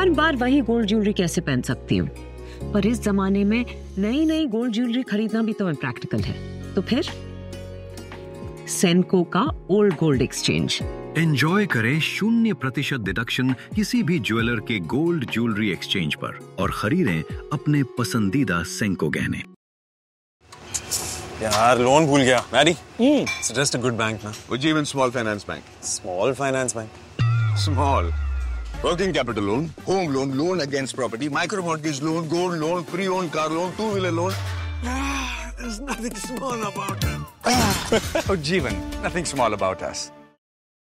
बार बार वही gold jewellery कैसे पहन सकती हूँ? पर इस जमाने में नई नई गोल्ड ज्वेलरी खरीदना भी तो इम्प्रैक्टिकल है। तो फिर सेनको का ओल्ड गोल्ड एक्सचेंज। एंजॉय करें 0% डिडक्शन किसी भी ज्वेलर के गोल्ड ज्वेलरी एक्सचेंज पर और खरीदें अपने पसंदीदा सेंको गहने। यार लोन भूल गया। Mary, suggest a good bank ना। Ujjivan Small Finance Bank. Small finance bank. Small. Working capital loan, home loan, loan against property, micro mortgage loan, gold loan, pre-owned car loan, two-wheeler loan. There's nothing small about it. Ujjivan, nothing small about us.